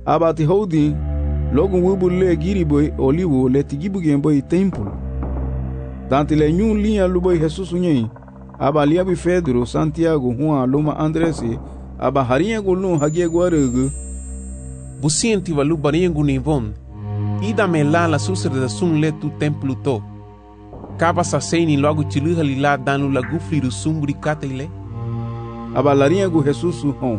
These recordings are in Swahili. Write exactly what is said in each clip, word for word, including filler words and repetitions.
aba ti hodi logo wubu le giri boy olivo le tigibu gen boy templo. Dante le nyun linha lu boy Jesus nyen aba lia bi Pedro, Santiago, Juan, luma Andres aba harinha go lu hagie guarego. Busienti valu bariengu ni von. Ida me la la susre da sun le tu templo to. Kaba sa seini logo tiluha li la danu la gufri do sumbri katele. Aba larinha go Jesus hon.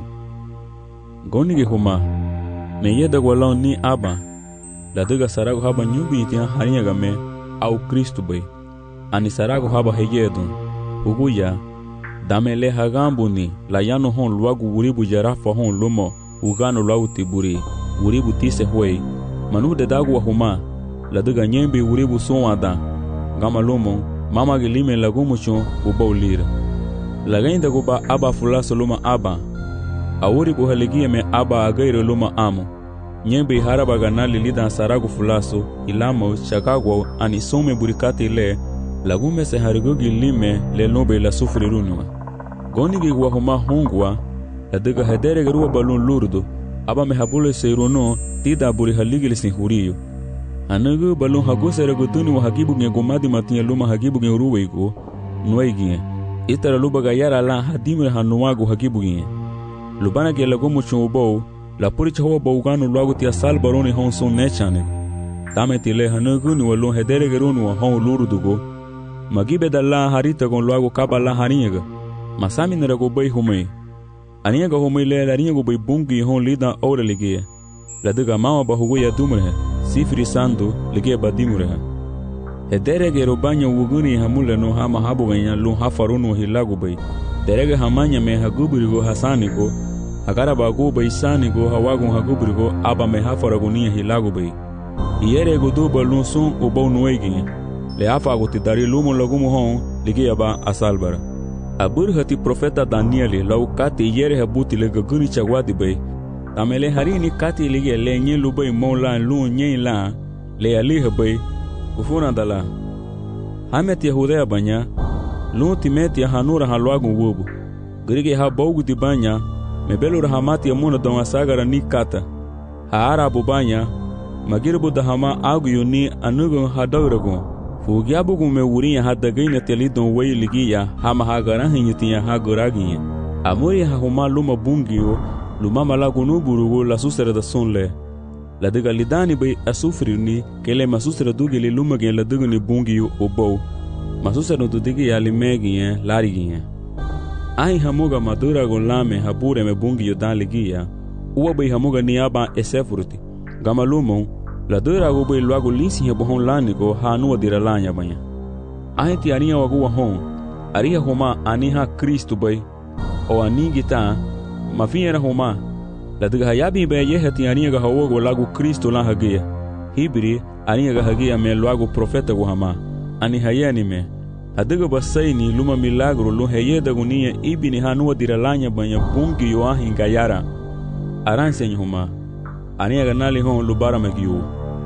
Goni ge huma. Me yeda go ni aba. La daga sarago haba nyubi tia harinha game au Cristo bay. Ani sarago haba heyedon. Uguya damele hagambuni la yano hon luagu wuribu jarafa hon lomo ugano luagu tiburi wuribu tise huei manu de dagu wa huma la daga nyembe wuribu sonwada gama lomo mama gelime lagumu chon ubaulira la gainda goba aba fulaso loma aba awuri bu halegie me aba agaire loma amo nyembe haraba ganali lida saragu fulaso ilamo chakagwa ani some burikate le lagume se harigogi lime le nobe la sufri runwa goni gi wa huma hongwa la daga hedere garuwa balon lurdo aba me habule se rono tida buri haligil sin huriyo anagu balon hago se ragotuni wa hagibu nge gomadi matia luma hagibu nge ruwego noigi itara luba ga yara la hadimre hanuwago hagibu nge lubana ge lagumu chubo la puri chawa bawgano lagu tia sal baroni hon son nechane tameti le hanagu ni walon hedere garunu wa hon lurdugo magibe dalla harita gon luago kabala haniga masami nerago bay humay aniga humay le laringa go bay bungi hon lida ora ligia la daga mama bahugo ya dumre sifri sando ligia badimure hedere ge robanya wuguni hamule no hama habu ganya lu hafarunu hilago bay derege hamanya me hagubirigo hasanigo agara bago bay sanigo hawago hagubirigo aba me hafaragonia hilago bay iyere go do balun son obo noegi le afa go tidari lumo lagumo hon ligia ba asalbara abur hati profeta Daniel lau kati yere habuti le gaguni chagwadi bay tamele harini kati ligia le nye lubay mola lu nye la le ali habay ufuna dala hamet yahuda banya lu timeti hanura halwagu wubu grige ha bogu di banya mebelu rahamati amuna don asagara ni kata ha arabu banya magirbu dahama agu yuni anugo hadawrago fugiabu gume wuriya hadagaina telidon way ligiya hama hagara hinyitiya hagoragi amuri ha huma luma bungio luma malagu nuburugo la susera da sonle la daga lidani bay asufrini kele masusera dugele luma gen la dugni bungio obo masusera dudigi ya limegi larigi ai hamuga madura golame habure me bungio dan ligiya uwa bay hamuga niaba esefruti gamalumo la dura go bay luago linsi he bohon lanigo hanu dira lanya banya ai ti aria wago wa hon aria homa aniha Cristo bay o anigita mafiera homa la daga yabi be ye ti aria ga hawo lago Cristo la hagia hibri aria ga hagia me luago profeta go hama ani hayani me adaga basaini luma milagro lo heyeda gunia ibini hanu dira lanya banya bungi yo ahinga yara aranse homa aria ga nali hon lubara megyu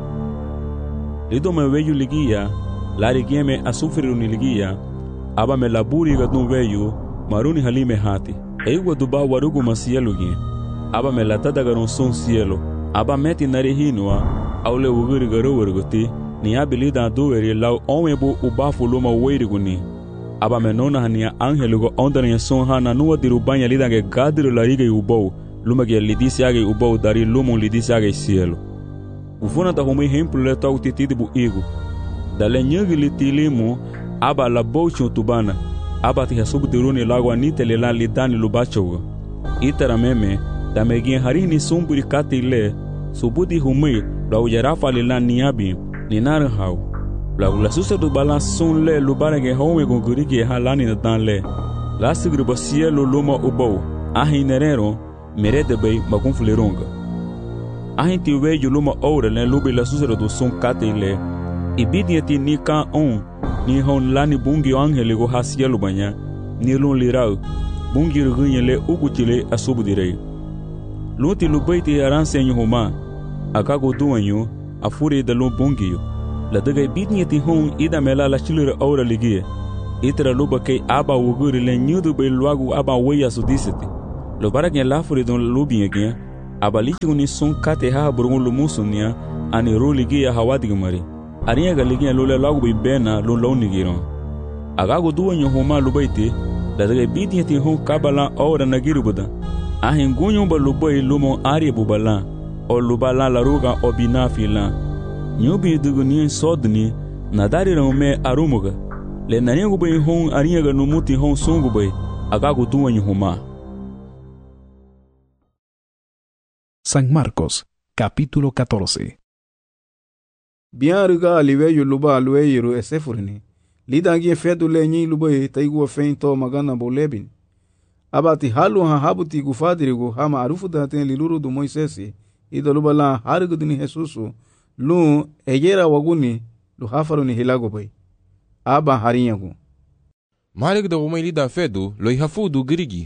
lido me veyu ligia lari gieme asufriru ni ligia aba me laburi ga dun veyu maruni halime hati eiwa duba warugu masielo gi aba me latada garon son cielo aba meti nari hinwa aule wuguri garo warguti ni abilida duweri law onwebo ubafu luma weiriguni aba me nona hania angelugo ondania son hana nuwa dirubanya lidange gadiru larige ubou luma ge lidisi age ubou dari lumon lidisi age cielo ufuna ta homi hemplo le tau titidi bu igu dale nyagi litilimu aba la bochu tubana aba ti hasubu diruni lago anitele la lidani lubachoga itara meme da megin harini sumburi katile subudi humi la ujarafa lila niabi ninar hau la la susa du balanson le lubarage home gongurigi halani na dan le la sigri basielo luma ubou ahinerero merede bay magunfuleronga ahinti weju luma ora le lubi la susero do son katile ibidiati ni ka on ni hon lani bungi angele go hasielo banya ni lon lirau bungi rugunye le ugutile asubudire luti lubaiti aransenyo homa akago duanyo afure de lo bungi la daga ibidiati hon ida mela la chilure ora ligie itra luba ke aba uguri le nyudu be luagu aba weya sudisiti lo barage la fure don lubi again abalichu ni sun kate ha burgun lumusunia ani roligi ya hawadi mari ariya galigi lole lagu bi bena lo lo nigiro agago duwanyo homa lubaiti daga bidi ti hu kabala ora nagirubuda ahin gunyo ba lubai lumo ari bubala o lubala laruga obina fila nyubi duguni sodni nadari rome arumuga le nanigo bai hu ariya ga numuti hu sungu bai agago duwanyo homa. San Marcos, capítulo catorce. Biarga aliveyo luba alueiro esefurni. Lidangi fedu lenyi lubai taigu feinto magana bolebin. Abati halu ha habuti gufadirigo hama arufu daten liluru du Moisesi. Ida luba la harigudini Jesusu. Lu ejera waguni lu hafaruni hilago bai. Aba harinyagu. Malig da umay lida fedu lo ihafudu girigi.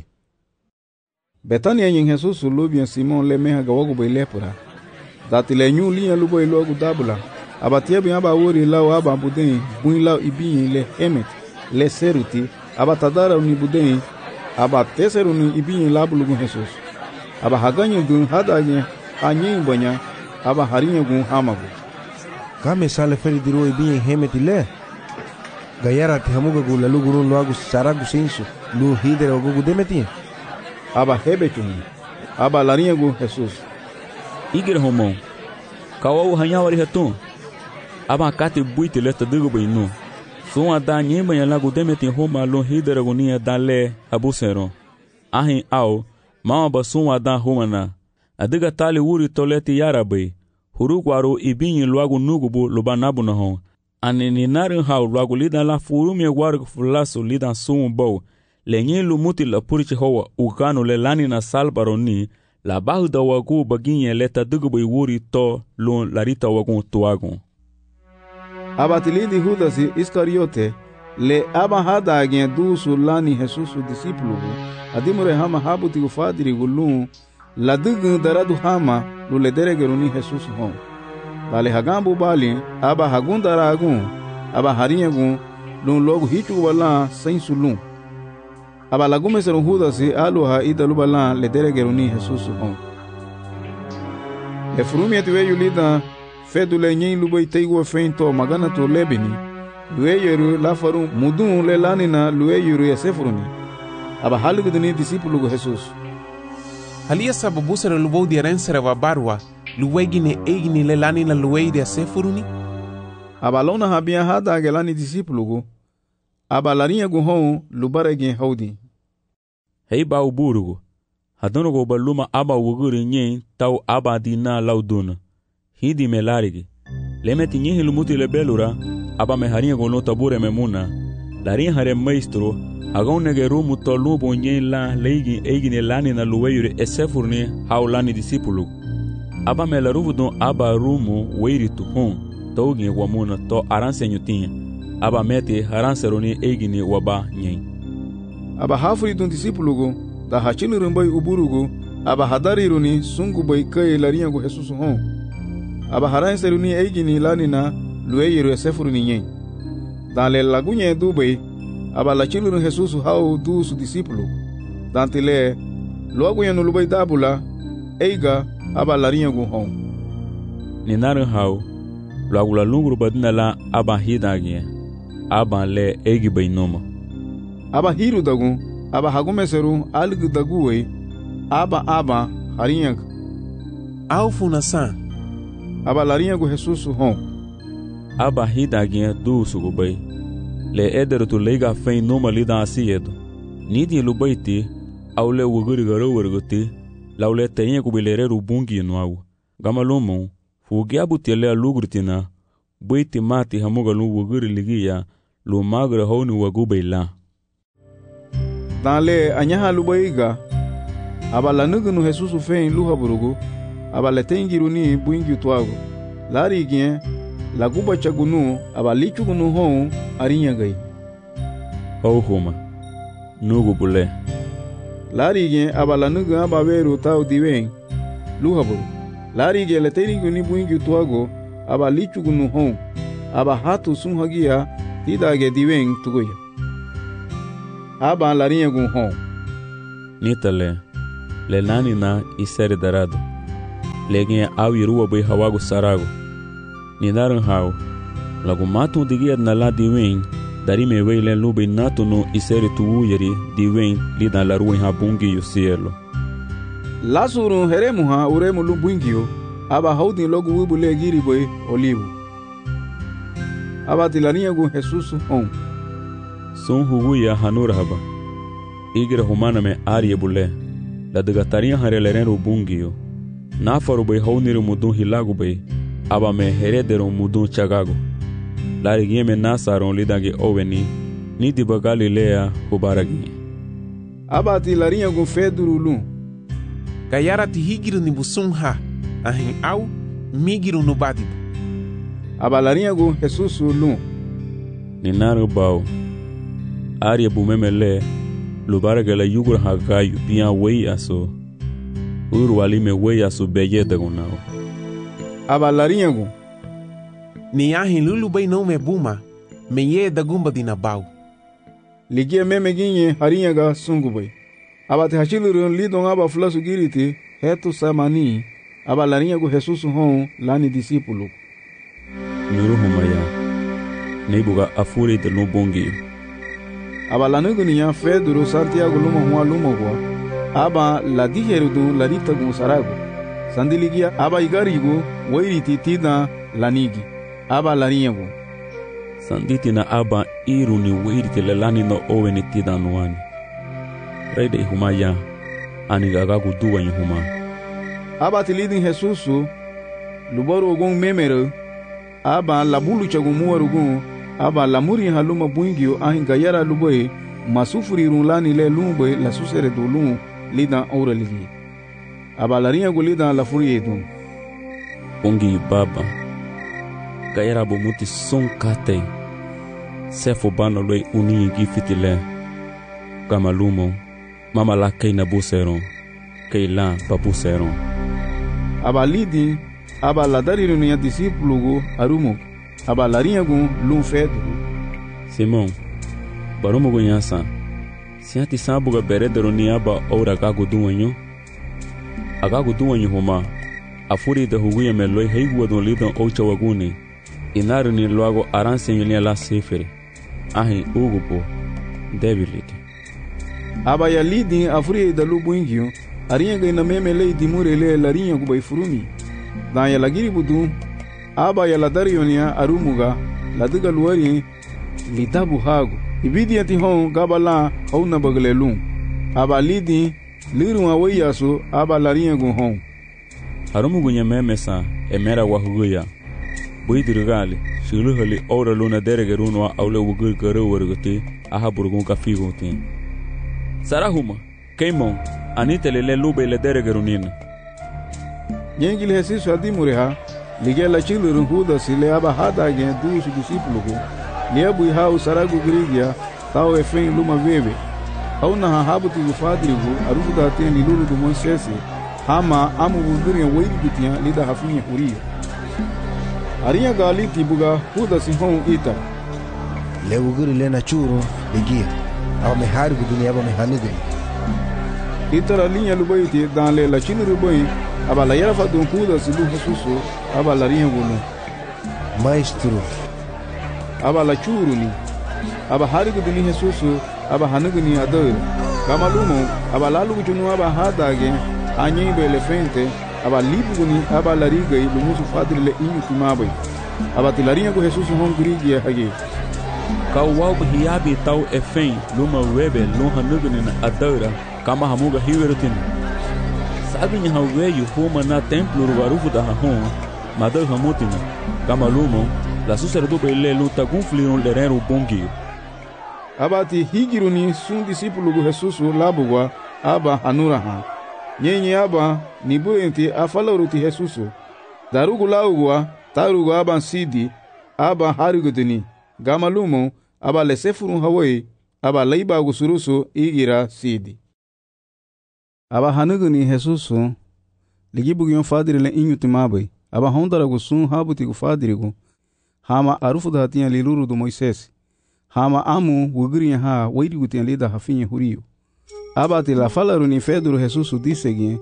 Betania yin Jesusu lubian Simon le meha gawago bai lepura. Dati le nyu liya luba ilogu dabula. Abatia bi aba wori lao aba budin buin lao ibin le emet le seruti aba tadara uni budin aba teseru ni ibin labulu gun Jesus aba haganyo gun hadanye anyin banya aba harinyo gun hamagu kame sale feri diro ibin hemet le gayara ti hamuga gu lalu gurun lo agu saragu sensu lu hidere ogu demeti aba hebetun aba larinyo gun Jesus igre homon kawo hanyawari hatun aba kate buite lesta dugo bainu so ada nyemba ya lagu demeti homa lo hidera gonia dale abusero ahin au mama basun ada homana adiga tali wuri toleti yarabe hurugwaro ibinyi luagu nugubu lobanabu na hon anini narin hau luagu lida la furumi gwaru fulaso lida sun bow lenye lumuti la purichi hoa ukano le lani na salbaroni la bahuda wagu baginye leta dugo bai wuri to lo larita wagu tuagu. Abatilidi Judasi Iscariote le aba hada agen du sulani Jesusu discípulo adimure hama habuti ufadiri gulun la dugun daradu hama lu le deregeruni Jesusu hon dale hagambu bali aba hagundara agun aba harinyagun lun logu hichu wala sain sulun aba lagume serun Judasi aluha idalu bala le deregeruni Jesusu hon le frumi etiwe yulida fedu le nyin lubai teigo feinto magana to lebini lueyeru la faru mudun le lanina lueyeru esefuruni aba halugudini discípulo go Jesus halia sababu sere lubou di rensere wa barwa luwegine eigini le lanina luei de esefuruni aba lona habia hada gelani discípulo go aba larinha go hon lubarege haudi hei ba uburugo hadono go baluma aba wuguri nyin tau aba dina lauduna hidi melarigi lemeti nyihi lumuti le belura aba me harinha go no tabure memuna larin hare maestro agon nege rumu to lubo nyin la leigi eigine lani na luweyure esefurni haulani discípulo aba me laruvu don aba rumu weiritu hon togi wamuna to aransenyu tinha aba meti haranseroni eigine waba nyin aba hafuri don discípulo go da hachilu rumbai uburugo aba hadariruni sungu bai kai larinha go Jesus hon aba haran seruni eigini lanina lueyiru esefuruni nyen dale lagunye dubai aba lachilu Jesus hau du su discípulo dantile luagunye no lubai dabula eiga aba larinha go hon ni narin hau luagula lunguru badina la aba hidagie aba le eigi bai noma aba hiru dagu aba hagume seru algu daguwe aba aba harinha au funasan aba larinha go Jesus hon aba hidagie du sugubai le eder tu leiga fein noma lida asiedo nidi lubaiti au le wuguri garo wergoti laule tenye kubilere rubungi nuau gamalumu fugi abutele alugurtina buiti mati hamuga lu wuguri ligia lu magre honi wagubaila dale anyaha lubaiga aba lanugunu Jesus fein luha burugu aba letengiruni buingi tuago lari gien laguba chagunu aba lichugunu hon arinya gai ho homa nugu bule lari gien aba lanugu aba veru tau diwen luhaburu lari gien letengiruni buingi tuago aba lichugunu hon aba hatu sunhagia tidage diwen tugoya aba larinya gun hon nitale le nani na iseri darado Legen au irua bai hawago sarago. Ni naran hau. Lagu matu digiad na la diwen. Dari me wei len lubai natu no iseri tuwu yari diwen lida la ruin ha bungi yu cielo. Lasuru heremu ha uremu lumbungio. Aba haudin logu wibu le giri bai olivu. Aba tilania gu Jesus hon. Sun huguya hanura haba. Igira humana me arie bule. La degataria hareleren bungio. Nafaru bai hauniru mudun hilagu bai. Aba me heredero mudun chagago. Lari gieme nasaron lidangi oweni. Nidi ba Galilea hubaragi. Aba tilaria gu feduru lu. Gayara ti higiru ni busum ha. Ahin au migiru no badibu. Aba laria gu Jesus lu. Ninaru bau. Arie bumemele. Lubarga la yugur hagayu biya wei aso. Uru walime wei aso beye dagunao. Aba laria gu. Ni ahin lulu bai no me buma. Me ye dagumba dinabau. Ligie meme ginye harinha ga sungu bai. Aba te hachilurun lidon aba flasu giriti. Hetu samani. Aba laria gu Jesus hon lani discípulo. Nuru humaya. Neibuga afuri de lubongi. Aba lanugu niya Pedro Santiago luma hua luma hua. Aba la dijerudu la rita gu sarago. Sandiligia aba igarigu wairiti tina lanigi. Aba laria gu. Sanditi na aba iru ni wairiti le lani no oweni tida nuani. Reide ihumaya. Anigagagu duwa ihuma. Aba tilidin Jesusu. Lubaru ogun memero. Aba labulu chagumu arugun. Aba lamuri haluma buingio ahin gayara luboy. Masufuri runlani le lumboy la susere do lum. Lidan ora ligi. Aba laria gu lidan la furi edun. Ongi baba. Gayara bomuti son kate. Sefo bano loi uni gifitile. Kamalumo. Mama la kei na buseron. Kei la babuseron. Aba lidi. Aba la dariru niya discípulo gu arumo. Aba laria gu lum fedu. Simon. Barumo gu nyasa. Siati sabuga beredero ni aba ora gagu duwanyo. Agagu duwanyo huma. Afuri de huguya meloi heigu don lidon ocha waguni. Inaru ni luago aranse nyolia la sefere. Ahi ugupo. Debility. Aba ya lidi afuri de lubuingio. Arinha ga ina meme lei dimure le larinha gu bai furumi. Dan ya lagiri budu. Aba ya la darionia arumuga. Ladiga luari. Litabu hagu. Ibidi ati hon gabala hauna baglelun. Aba lidi liru awayasu aba larinha gu hon. Arumugu nyameme sa emera wahuguya. Buidirgali shiluhali ora luna deregerunwa aule wugul gare warguti aha burgun kafigunti. Sarahuma keimon anite lele lube le deregerunina. Nyengil Jesus adimureha ligela chilurun huda sile aba hada gen dusu discípulo. Liebu hau saragu grigia tau efen luma veve. Hauna hahabuti gufadrigu arufu da ten lilulu du monsese. Hama amu bugurin wairi gutiya lida hafinye huriya. Arinha gali tibuga huda sihon ita. Lewuguri lena churu ligia. Aba me harigu dunia aba me haniguri. Ita la linha lubaiti dan le la chinu rubai. Aba la yarafa dun huda silu Jesusu. Aba la rinha gulu. Maestro. Aba la churu ni. Aba harigu duni Jesusu. Aba haniguni ador. Kama lumo. Aba la lugu junu aba hadage. Anyi be elefante. Aba libuguni aba lariga e lumusu fadri le inyu timabai. Aba tilarinha gu Jesus hon grigi hage. Kawau hiabi tau efen luma webe lonha nuguni na adora kama hamuga hiwerutin. Sabi nya haweyu homa na templo rugarufu da hon madau hamutina kama lumo la susere do bele luta gunflion lerero bongi. Aba ti higiruni sun discípulo gu Jesus labugwa aba hanura han. Nyenye aba ni buenti afaloruti Jesusu. Darugu laugwa tarugu aba sidi aba harigudini. Gamalumo aba lesefurun hawai aba laiba gusurusu igira sidi. Aba hanuguni Jesusu ligibugu yon fadiri le inyu timabai. Aba hondara gusun habuti gu fadirigu. Hama arufu da hatiya liluru du Moisesi. Hama amu wugiriya ha wairi gutiya lida hafinye huriyo. Aba ti la falaru ni Pedro Jesusu disegin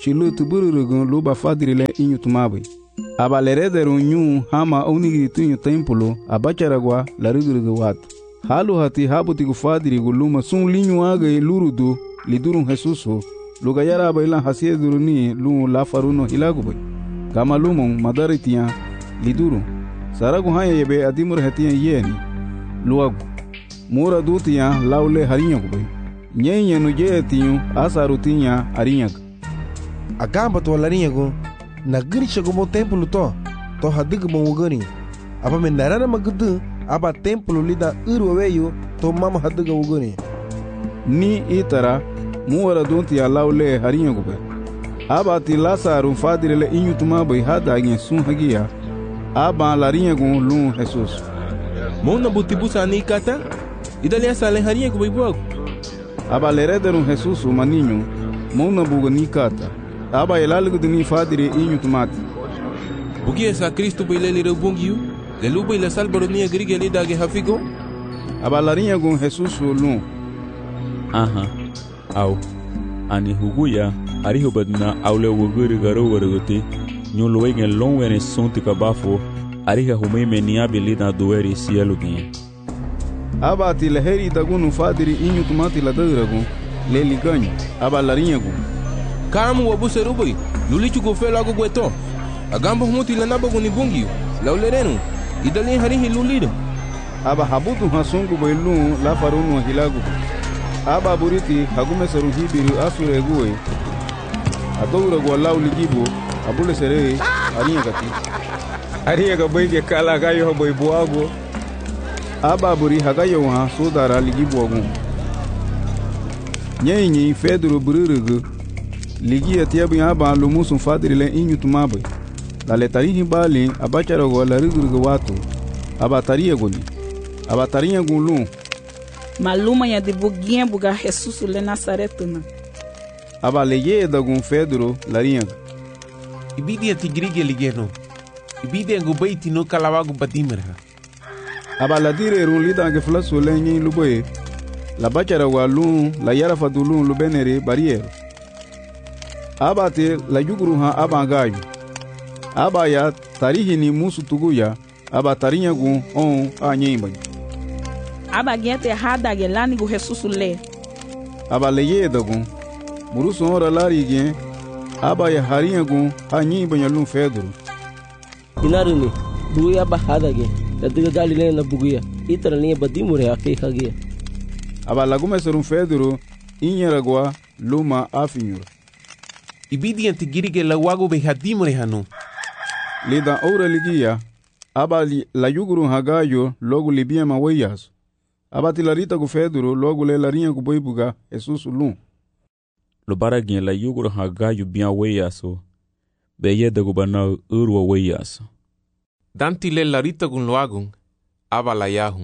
chilu tubururugun luba fadirile inyu tumabe. Aba lerederu nyu hama onigiri tunyu templo abacharagwa larugurugu watu. Halu hati habutigu fadirigu luma sun linyu age lurudu lidurun Jesusu lugayara aba ilan hasieduru ni lu lafaruno hilagubay. Kama lumon madaritiya lidurun. Saragu haya yebe adimur hetiya yeni luagu. Mura dutiya laule harinyagubay. Nyenye nuje tiyu asarutinya arinyag. Agamba to larinyagu na gani shagomo templo to to hadigu mawugani. Aba mendarana magudu aba templo lida urwaweyu to mama hadiga wugani. Ni itara muwara dutiya laule harinyagubay. Aba ti lasaru fadirele inyu tumabay hadagin sun hagiya. Aba larinyagu lun Jesus. Mona butibusa ni kata? Idalia sale harinyagu buagu. Aba lerederun Jesus maninho mona buga ni kata. Aba elalgu dini fadire inyu tumati. Bugi esa Cristo bailele rebungiu. Le luba ila salbaronia grige le dage hafigo. Aba larinha gun Jesus lun. Aha. Au. Ani huguya ariho badna aule wuguri garo waragoti. Nyolo wegen longwene sonti kabafo. Ariha humeme ni abilida doeri cielo guinha. Aba ti leheri dagunu fadiri inyu tumati la duragun. Le liganho. Aba larinha gun. Kamu wabuse rubai. Lulichu go felo ago gueto. Agamba humuti la naba guni bungiu. La ulerenu. Idalin harihi lulido. Aba habutu hasungu bailun la farunu hilagu. Aba buriti hagume saruhibiru asure guwe. Adora gwalau ligibo. Abule sere arinya kati. Arinya gabaige kala gayo haboy buago. Aba buri hagayo ha sodara ligibo agun. Nyenyi Pedro bururugu. Ligi atiabu aba lumusun fadirile inyu tumabe. La letarihi bali abacharago la rugurugu watu. Aba taria goli. Aba taria gulu. Maluma ya de buguinha buga Jesus le Nazaretuna. Aba leye da gun Pedro larinha. Ibidi atigrige ligeno. Ibidi angubaiti no kalawagu badimerha. Aba la dire run lida ge flaso lenyi luboye. La bacharago lun la yara fadulun lubenere barriere. Aba te la yuguruha aba gayu. Aba ya tarihi ni musu tuguya. Aba tarinha gun on a nyemba. Aba gente errada gelani go Jesus le. Aba leye dagun. Murusu ora lari gen. Aba ya harinha gun a nyemba nyalun Pedro. Inaruni buya bahada ge. Ladiga gali le na buguya. Itara linha badimure ake hagia. Aba lagume serun Pedro inyaragwa luma afinyura. Ibidi antigirige la wago be hadimure hanu. Lida ora ligia. Aba li, la yuguru hagayo logo libia maweyas. Aba tilarita gu Pedro logo le larinha gu boibuga Jesus lun. Lo baragin la yuguru hagayo bien weyaso. Beye de gubana urwa weyaso. Danti le larita gun loagun. Aba la yahun.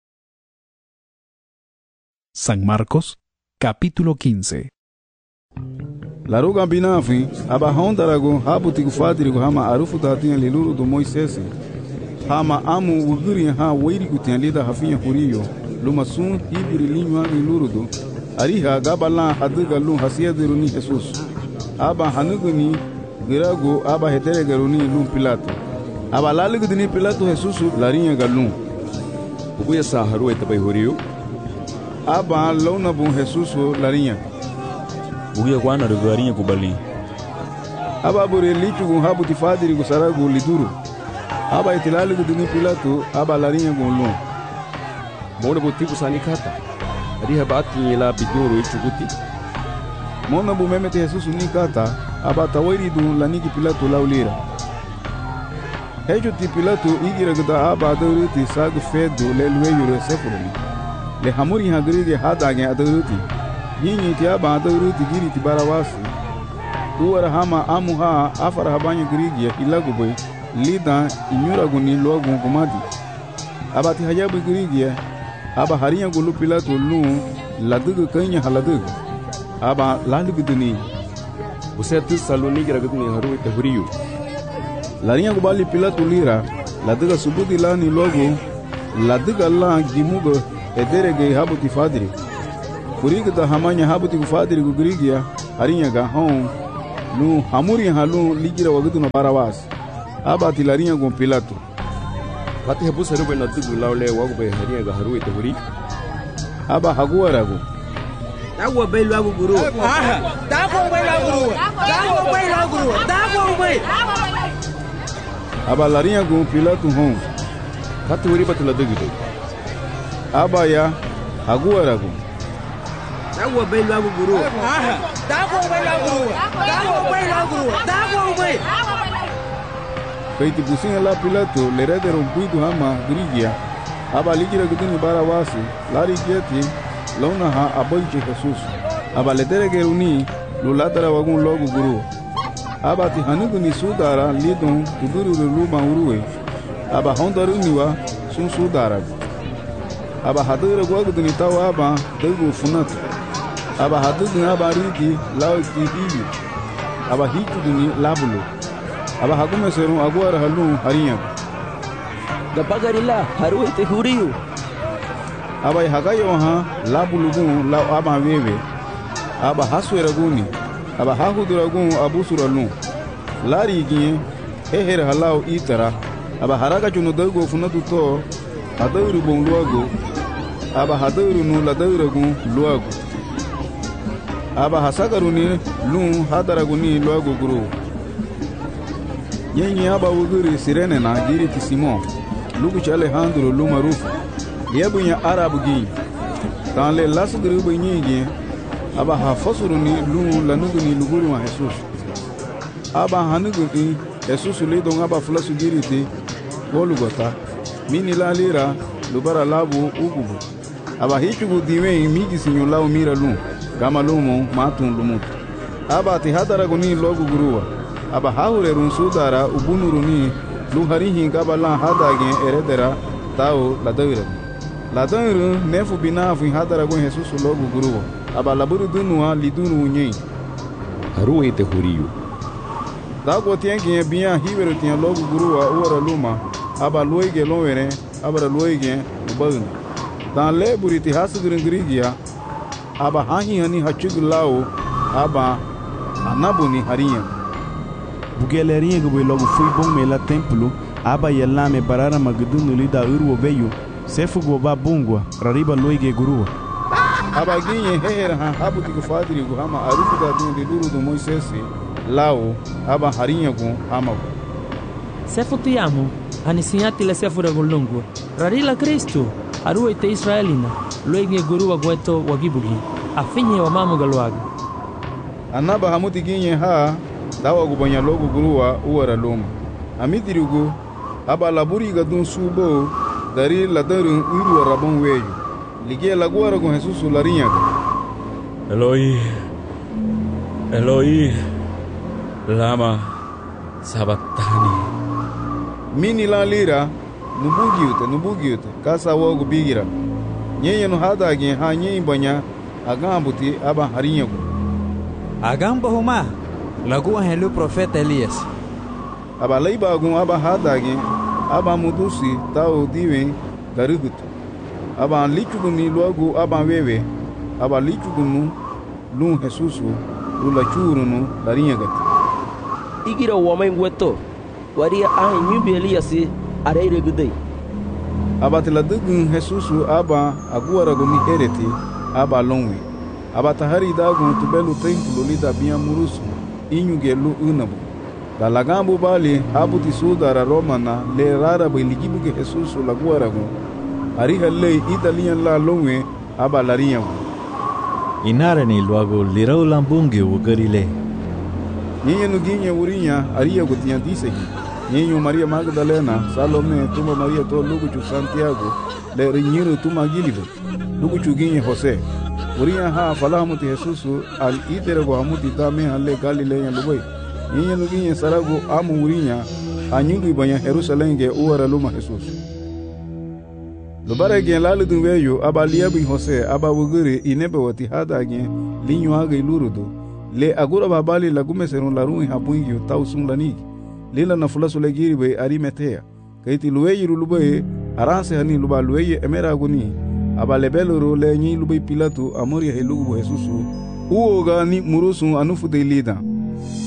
San Marcos, capítulo quince. La ruga binafi, aba hondarago habutigu fadirigu hama arufu datinha liluru do Moisés. Hama amu wuguri ha weirigu tinha lida hafinha huriyo. Luma sun hibiri linwa liluru do. Ariha gabalan hadiga lun hasiediru ni Jesus. Aba hanugu ni girago aba heteregaru ni lun Pilato. Aba laligu dini Pilato Jesus larinha galun. Ubuya sa haru etabai huriyo. Aba launa bun Jesus larinha. Bugia kwana rugarinha kubali. Aba bure lichu gun habu tifadiri gu saragu liduru. Aba itilali gu dini Pilato aba larinha gun lun. Mona butibu sani kata. Ariha bati la biduru ichuguti. Mona bu memete Jesus ni kata aba tawairi dun laniki Pilato laulira. Hejo ti Pilato igira gda aba aduriti sagu fedu le lueyo sefuruni. Le hamuri hagrige hadage aduriti. Yinyi ti aba aduriti giri ti barawasi. Uwara hama amuha afara habanyo grigia ilaguboy lida inyura guni logun gumadi. Aba ti hajabu grigia aba hariya gulu Pilato lu ladugu kanya haladugu. Aba lalugu duni. Você tu saloni gira gudni haru ite huriyu. Larinha gubali Pilato lira laduga subudi lani logo laduga la gimugo ederege habu ti fadiri. Kuriga da hamanya habu ti fadiri gu grigia hariya ga hon lu hamuri halu ligira wagutu na Barawas. Aba tilarinha com Pilato. Kati habu seruba na tugu laule wagu be harinha ga haru ite huri. Aba hagua ragu. Dagwa bay lagu guru. Aha. Dagwa bay lagu guru. Dagwa bay lagu guru. Dagwa bay. Aba larinha com Pilato hon. Kati huri batula dugu do. Aba ya hagua ragu. Dagwa bay lagu guru. Aha. Dagwa bay lagu guru. Dagwa bay lagu guru. Dagwa bay. Feiti businha lá Pilato lerede rompuido hama grigia. Aba ligira guduni Barawasi. Lari kieti. Launa ha aboiche Jesus. Aba letere geruni. Lulatara wagun logo guru. Aba ti hanugu ni sudara lidon kuduru luma uruwe. Aba hondaru niwa sun sudara. Aba hadura gwaguduni tawa aba degu funatu. Aba hadugu aba rigi lau tihiyu. Aba hikuduni labulu. Aba hagume serum aguara halu harinha. Gapagarila haru ite huriu. Aba hagayo ha labulugun lau aba wewe. Aba hasweraguni. Aba hahuduragun abusuralu. Lari gie heher halau itara. Aba haraga chuno dago funatu to adauru bon luago. Aba hadauru nu ladauragun luago. Aba hasagaruni lu hadaraguni luago guru. Yenye aba wuguri sirene na giri ti Simon. Lugu cha Alejandro lu marufu. Yebu nya Arabu gi. Tan le lasu guru bu nyigi. Aba hafasuruni lu lanuguni luguru wa Jesus. Aba hanuguni Jesus le don aba fulasu giri ti golugota. Mini la lira lubara labu ugubu. Aba hichugu diwe migi sinyo lau mira lu. Gama lumo matun lumut. Aba ti hadaraguni logu guruwa. Aba haure run sudara ubunuruni luharihi gabala hadage eredera tao ladawira. Ladawira nefu binafu hadaragun Jesus logu guruwa. Aba laburu dunua lidunu unye. Haru ite huriu. Dago tiengi biya hiweru tien logu guruwa uara luma. Aba luege loere. Aba luege ubagna. Dan leburi ti hasugurungirigia. Aba hahi hani hachugulao. Aba anabuni harinha. Bugelerinha que logo fui bom mela templo, aba yela me barara magudunu lida urwo veio, sefu goba bungwa, rariba loige gurua. Aba ginye hehera ha habu tiku fadiri gu hama arufu da dinde duru do Moisesi, lao, aba harinha gu hama gu. Sefu ti amo, anisinyati le sefu regolungu, rarila Kristo, arua ite Israelina, loige gurua gueto wagibugi, afinye wa mamu galuaga. Anaba hamuti ginye ha, dawa gubanya logo guruwa uara loma. Amitirugo aba laburi gadun subo dari ladarun uru rabon weyu. Ligia laguara con Jesus larinha. Eloi, Eloi, lama sabatani. Mini la lira nubugiute nubugiute kasa wogu bigira. Nyenye no hada gen ha nyenye banya agambuti aba harinha. Agamba huma lagu helu profeta Elias. Aba laiba gun aba hadage aba mudusi tao diwen garugutu. Aba lichuguni luagu aba wewe. Aba lichugunu lun Jesusu lula churunu larinha gati. Igira wamai ngweto. Waria ahi nyubi Elias areire gudei. Aba tiladugun Jesusu aba aguara guni hereti aba longwe. Aba tahari dagun tubelu templo lida biya murusu. Inyugelu unabu. Da lagambu bali habuti sudara romana le rara biligibu ke Jesus la guaragu. Ariha le italian la longue aba larinha. Inara ni luago lirau lambungi ugarile. Nyenye nuginye urinya aria gutia disegi. Nyenye Maria Magdalena, Salome, tuma Maria to luguchu Santiago, le rinyiru tuma gilibu. Luguchu ginye Jose. Uriya ha falahamuti Jesus al itere go hamuti tame halle Galileya lubai. Nyenye nuginye sarago amu urinya anyugi banya Jerusalem ge uara luma Jesus. Lubare gen lalu dunweyo aba liabi Jose aba wuguri inebe wati hada gen linyo haga ilurudu. Le agura babali lagume serun larun hapungi tau sun laniki. Lila na fulasu legiri be Arimatea. Kaiti luweyi lubai aranse hani luba luweyi emera aguni. Aba lebeloro le nyi lubai Pilato amori helugu Jesusu. Uoga ni murusu anufu de lida.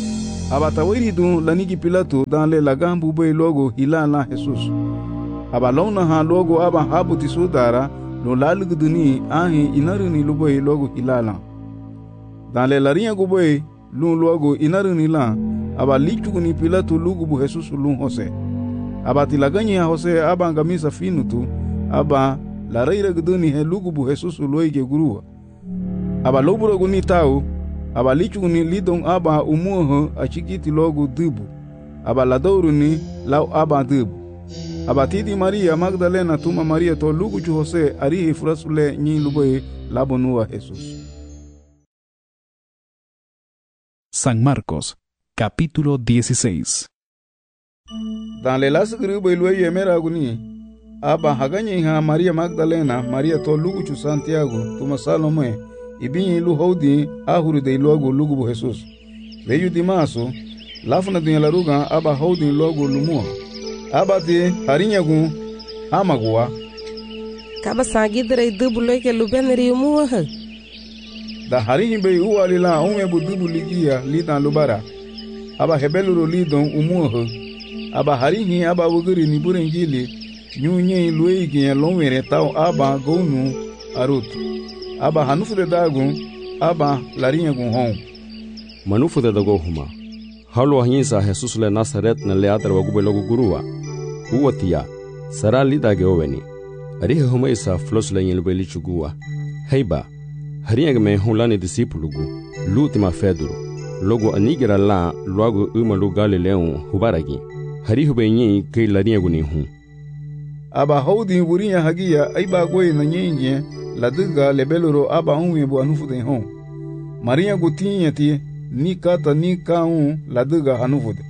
aba tawiri dun lanigi Pilato dan le lagambu boy logo hilala Jesus. Aba lona ha logo aba habu tisudara lo lalugduni ahi inaruni luboy logo hilala. Dan le larinha guboy lun logo inaruni la aba lichuguni Pilato lugubu Jesus lun Jose. Aba tilaganya Jose aba ngamisa finutu aba la reira gduni he lugubu Jesus loige gurua. Aba loburo guni tau aba lichuguni lidon aba umuho achikiti logo dubu. Aba ladoruni lau aba dubu. Aba titi Maria Magdalena tuma Maria to luguchu Jose arihi furasule nyi luboy labonua Jesus. San Marcos, capítulo dieciséis. Dan le las gribo iluye mera guni aba haganye ha Maria Magdalena Maria to luguchu Santiago tuma Salome ibinyi lu hodi ahuru de logo lugubu Jesus. Veyu dimaso lafuna dunya laruga aba hodi logo lumua. Aba ti harinyagu amagua. Kaba sagidre dubu loike lubenri umua. Da harinyi be ualila ume budubu ligia litan lubara. Aba hebeluro lidon umua. Aba harinyi aba wuguri ni burengili nyunye luigi lomwere tau aba gonu arutu. Aba hanufude dagu aba larinyagu hon. Manufude dago huma. Halu ahinsa Jesus le Nazaret na leadra wagube logo gurua. Uwatia sara lidage oveni. Arihe huma isa flos le nyelbe lichugua. Heiba harinyaga me hulani disipulugu lutima feduro. Logo anigira la luago uma lugale leon hubaragi. Harihu benyi kei larinyagu ni hu. Aba hodi wurinya hagia aiba goe na nyenye laduga lebeluro aba unwe bu anufude hon. Maria gutinyati ni kata ni kaun laduga hanufude.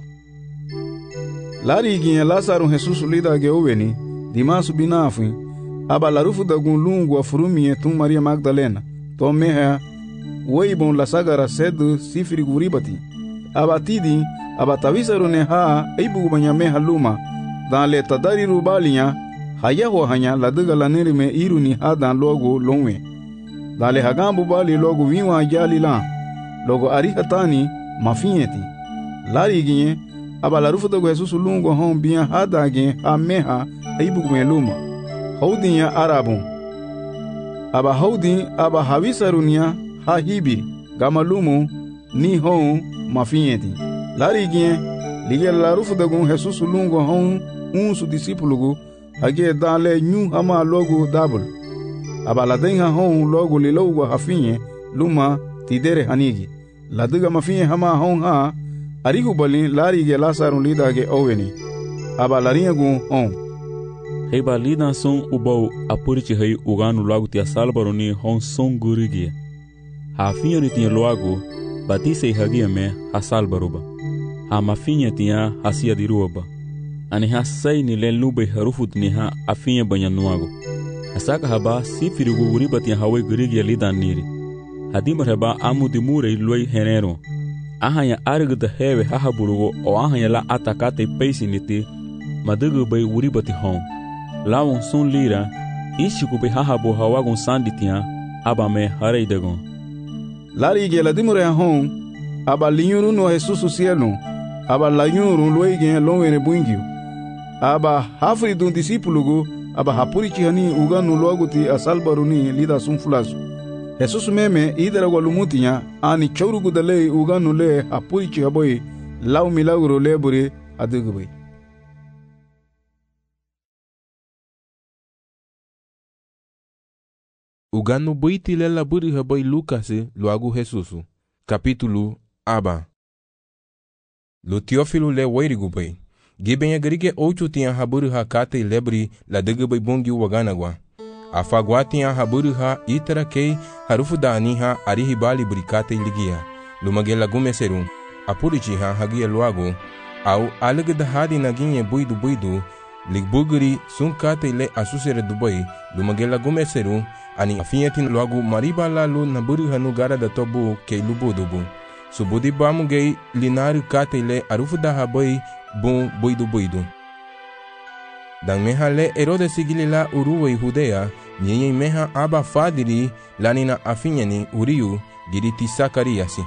Lari ginye Lazaro Jesus lida ge oveni dimasu binafi aba larufu da gun lungu afurumie tum Maria Magdalena to meha weibon la sagara sedu sifiri guribati aba tidi aba tavisaro ne ha eibu banyame haluma dan le tadari rubalinya hayaho hanya laduga laneri me iruni hadan logo lonwe dan le hagambu bali logo wiwa jalila logo arihatani mafinyeti lari ginye aba larufu da Jesus lungo hon biya hadage ha meha eibu meluma haudinya arabun aba haudi aba havisarunia ha hibiri gamalumu ni hon mafinyeti lari ginye lige larufu da gun Jesus lungo hon un su disipulugu hage dale nyu hama logo double aba ladenha hon logo lilogo hafinye luma tidere hanigi laduga mafinye hama hon ha arigu bali lari ge Lazaro lida ge oweni aba larinyagu hon. Heiba lida son ubau apurichi hai uganu lagu tia salbaroni hon son gurigi. Hafinye ritinye loagu batise hagia me ha salbaruba. Ha mafinye tia hasia diruaba. Ani ha sai ni len lube harufut ni ha afinye banyanuago. Hasaka haba sifirigu uribati hawe gurigi lida niri. Hadimar haba amu dimure iloi henero. Ahanya argda hewe hahaburugo o ahanya la atakate peisiniti madugu bay uribati hon. Lawon sun lira ishiku bay hahabu hawagon sanditia abame hareidagon. Lari ge la dimure hon aba linyuru no Jesus cielo aba lanyuru loige lonwere buingio. Aba hafri dun disipulugu aba hapurichi hani uganu loaguti asalbaruni lida sun fulasu. Jesus meme idara walumutinya ani chaurugu dale uganu le hapurichi haboy lau milagro lebure adugubay. Uganu buiti le laburi haboy Lucas luagu Jesusu. Capítulo aba. Lu Teófilo le wairigubay. Giben agrige ocho tinha haburi hakate lebri la dugubay bungi waganagwa. Afaguati a haburuha itara kei harufu dani ha arihibali burikate ligia lumagela gumeseru apurichi ha hagia luago au alegda hadi naginye buidu buidu ligbuguri sunkate le asusere dubai lumagela gumeseru ani afiyetin luago mariba la lu naburuha nugara da tobu kei lubudubu subudi bamu gei linaru kate le arufu da habai bu buidu buidu dan meha le erode sigili la uruwe Judea nyenye meha aba fadiri lanina afinyani uriu giriti Sakariasi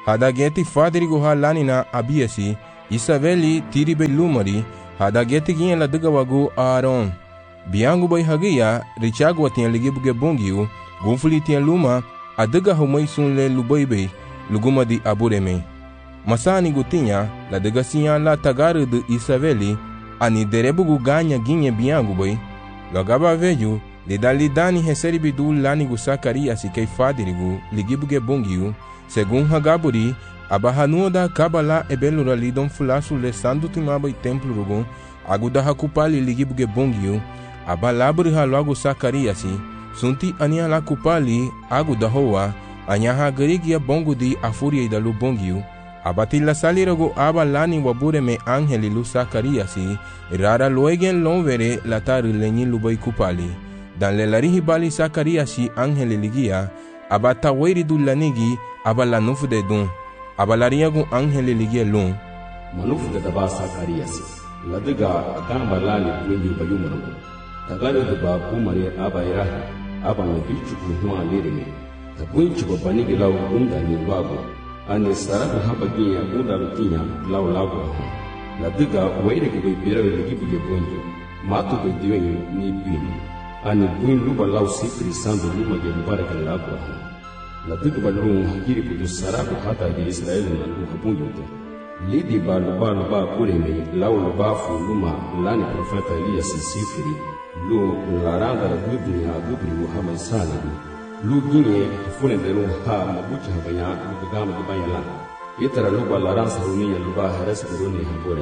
hada geti fadrigo ha lanina abiasi Isaveli tiribe lumari hada geti gien la duga wagu Aaron. Biangu bay hagia richago tian ligibuge bongiu gunfuli tian luma adaga humay sunle lubaibe luguma di abureme. Masani gutinya la daga siya la tagaru de Isaveli ani derebugu ganya ginye biangu bay lagaba veju lidali dani heseri bidu lani gu Sakarias kay fadrigo ligibuge bongiu segun hagaburi abahanua da kabala ebelura lidon fulasu le sandu timaba i templo rugun aguda hakupali ligibuge bongiu abalabri ha logo Sakariasi sunti ania la kupali aguda hoa anyaha garigia bongo di afuria da lu bongiu abatila salirago abalani wabure me angeli lu Sakariasi rara loegen lonvere la taru lenyi lubai kupali dan le larihi bali Sakariasi angeli ligia abata weri du lanigi abala nufu de dun abalaria gun angeli ligia lun manufu de daba Sakariasi ladiga gamba lali wengi bayumaro tagare de ba kumare abaira aba me bichu kuhwa lirime tabunchu babani gilaw unda ni bago ane saraka habagiya unda lutinya law lago ladiga weire ko be bira ligi buge bonjo matu be diwengi ni bini ane buin luba law sifri sando luba ge baraka lago ladiga balun hakiri kudu saraka hata ge Israel na luba bonjo lidi balu balu ba kureme law luba fu luma lani profeta Elias sifri lu laranga la gudni ya gudni Muhammad sallallahu lu gine fune de lu ha mabucha habanya lu gama de bayala itara lu balaran saruniya lu ba haras kuruni habore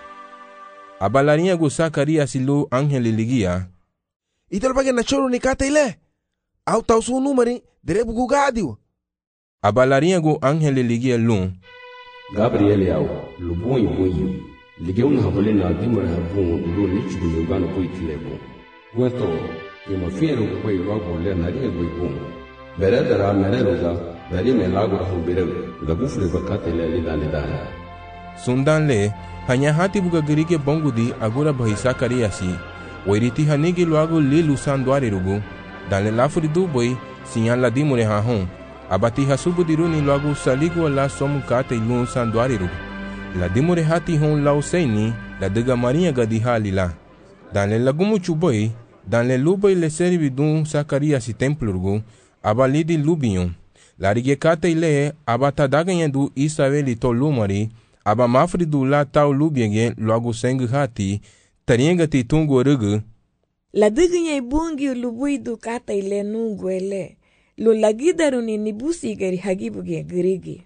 abalaria gu Sakarias lu angeli ligia ital bagen na choro ni kata ile au tausu numeri derebu gu gadiu abalaria gu angeli ligia lu Gabriel yao lu boy boy ligeu na habole na dimore habun lu lichu lu gano poitlebo Gueto, que me fiero que voy a volver a nadie voy con. Veré de la manera de me lago a un biro, la bufle bacate le lida le da. Sundan le, hanya hati buga gerike bongudi agora bahi Sakariasi, wairiti hanigi luago lilu sanduari rugu, dan le lafuri du boy, sinyan la dimure hahon, abati hasubu diruni luago saligo la somu kate ilun sanduari rugu. La dimure hati hon lau seini, la dega maria gadi halila. Dan le lagumu chuboy, dan le luboy le servi dun Sakarias i templo rugu, abalidi lubion. La rigekate ile abata daganyen du Isaveli to lumari, aba mafri du la tau lubienge logo seng hati, tarienga ti tungo rugu. La daganyen bungi luboy du kata ile nungu ele, lo lagidaruni nibusi gari hagibuge grigi.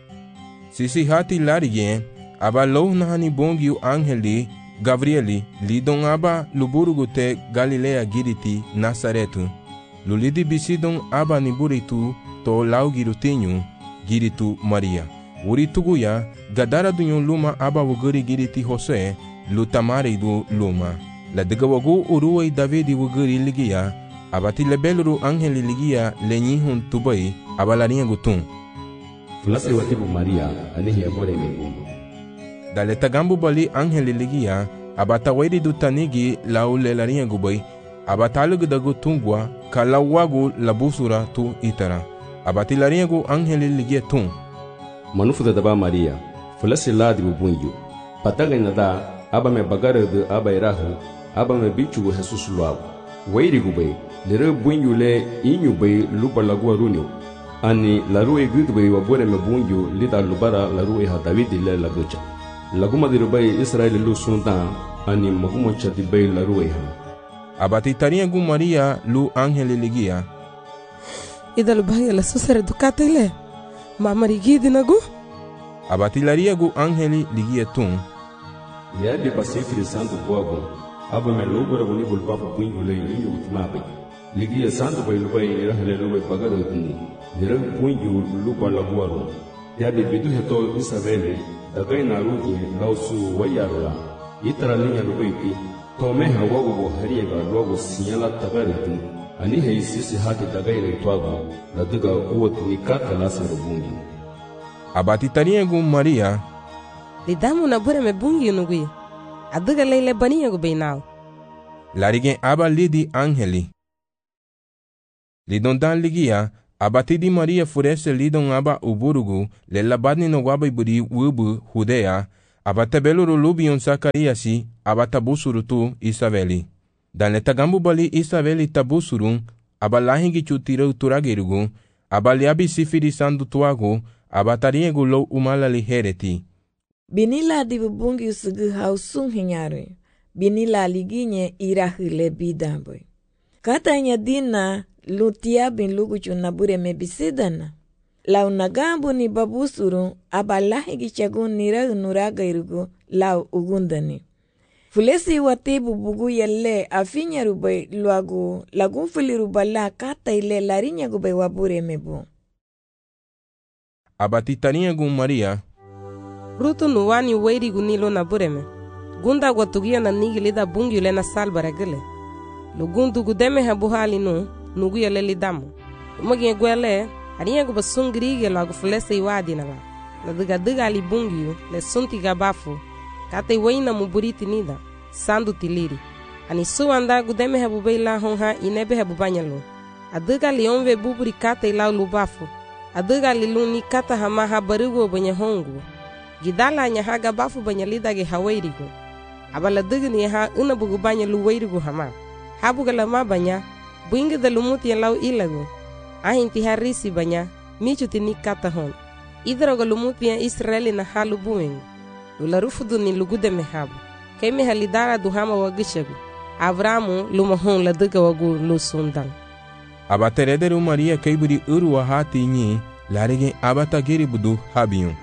Sisi hati la rigen, aba loh nahani bungi u angeli, Gabrieli, lidon aba luburugu te Galilea giriti Nazaretu. Lulidi bisidon aba niburitu to lau girutinyu giritu Maria. Urituguya, gadara dunyon luma aba wuguri giriti Jose, lutamari du luma. La degawagu uruway Davidi wuguri ligia, abati lebeluru angeli ligia lenyihun tubai, abalaria gutun. Fulase watibu Maria, anihi abore megumu. Dale tagambu bali angeli ligia, abata wairi du tanigi lau lelaria gubai, abatalugu dagu tungwa, ka lau wagu labusura tu itara. Abati laria gu angeli ligia tun. Manufu da daba Maria, fulasi ladi bubunyu. Pataga nada, aba me bagare de aba irahu, aba me bichu Jesus luau. Wairi gubai, lere bunyu le inyu bai lupa lagua runyo. Ani larue gudbai wabore me bunyu lida lubara larue ha Davidi le lagucha. Laguma di rubai Israel lu sundan ani maguma chati bay la rueha. Abati taria gu Maria lu angeli ligia. Ida lu baya la susare dukate le. Mama rigidi nagu. Abati laria gu angeli ligia tun. Ya di pasifri santo poago. Aba me lubara guni bulpapa puingu le inyu utmabe. Ligia santo bay lubai irahale lubai pagaro tuni. Lira puingu lupa laguaro. Ya di bidu heto Isabeli. Dagai na rugi lausu wayarula itara linya rubaiti tome hawago hariega logo sinyala tagaritu ani heisisi hati dagai le twago la duga uot ni kata lasa rubungi abati tariegu Maria lidamu na bure me bungi nugui aduga leile baniya go beinao larige aba lidi angeli lidondan ligia Abatidi Maria furese lidon aba uburugu le labadni no waba iburi wubu Judea, abatabeluru lubion Sakariasi, abatabusuru tu Isabeli. Dan le tagambu bali Isabeli tabusurun, abalahingi chutirau turagerugu, abaliabi sifiri sandu tuagu, abatariegu lo umalali hereti. Binila di bubungi usugu hausung hinyare. Binila liginye irahile bidamboy. Katanya dina lutia bin luguchu nabure mebisidana. Lau nagambu ni babusuru abalahi gichagun nira unuraga irugu lau ugundani. Fulesi watibu bugu yelle afinya rubai luagu lagun fili rubala kata ile larinya gube wabure mebu. Abatitania gun Maria. Rutu nuwani weiri gunilo na bureme. Gunda gwatugia na nigilida bungi ule na salbara gile. Lugundu gudeme habuhali nu, nugu ya leli damu. Umagi gwele, hariya guba sungirige lagu fulese iwadi na ba. Na diga diga ali bungi le sunti gabafu. Kate weina muburiti nida, sandu tiliri. Ani suwanda gudeme habubei la honha inebe habubanyalo. Adiga li onve buburi kate ilau lubafu. Adiga li luni kata hama habarigo banya hongu. Gidala nya haga bafu banya lidage hawairigo. Abala diga ni ha una bugu banya luwairigo hama. Habuga lama banya, buinga da lumuti ya lau ilago. Ahinti harisi banya, michuti ni kata hon. Idroga lumuti ya Israeli na halu buing. Lula rufudu ni lugude mehabu. Keme halidara duhama wagishagu. Avramu luma hon la diga wagu lusundan. Abaterederu Maria kaiburi uru wa hati nyi, larige abatagiri budu habiyon.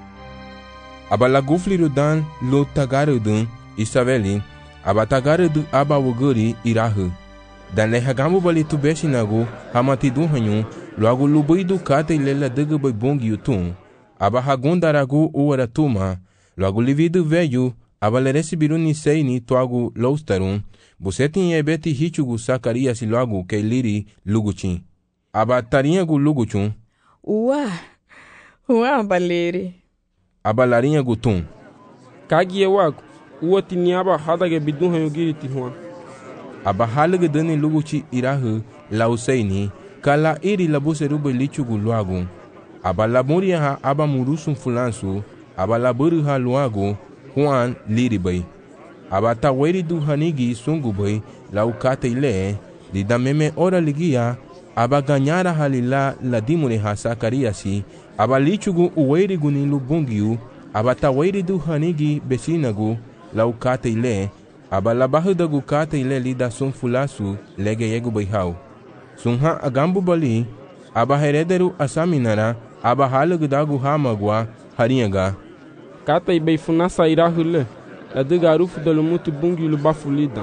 Abala gufliru dan lo tagaru dun Isabeli, abatagaru du aba wuguri irahu. Dan le hagamu bali tu besinagu hamati du hanyu, loagu lubui du kate lela diga bai bongi yutun. Aba hagundaragu uwara tuma, loagu lividu veyu, aba le resibiru ni seini tuagu loustarun, buseti ebeti hichugu Sakarias loagu ke liri luguchin. Aba tariagu luguchun. Uwa, uwa baleri. Aba larinha gutun. Kagie wagu, uwa tiniaba hadage bidun hayugiri tihuan. Aba halige dani luguchi irahu lauseini, kala iri labuserubo lichugu luagu. Aba laburia ha aba murusun fulansu, aba laburu ha luagu, Juan liribai. Aba taweri du hanigi sungubai, laukate ile, lidameme ora ligia, aba ganyara halila ladimure ha Sakariasi, aba lichugu uweri guni lubungiu, aba taweri du hanigi besinagu, laukate ile, aba labahudagu kate ile lida sun fulasu lege yegu baihau. Sunha agambu bali, aba herederu asaminara, aba halugudagu hamagwa harinyaga. Kata ibei funasa irahule, adiga arufu dalumutu bungi lubafulida.